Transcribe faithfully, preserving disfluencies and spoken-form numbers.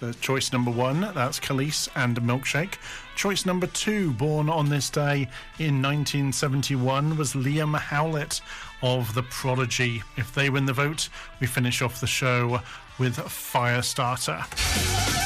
So choice number one, that's Khalees and Milkshake. Choice number two, born on this day in nineteen seventy-one, was Liam Howlett of The Prodigy. If they win the vote, we finish off the show with Firestarter.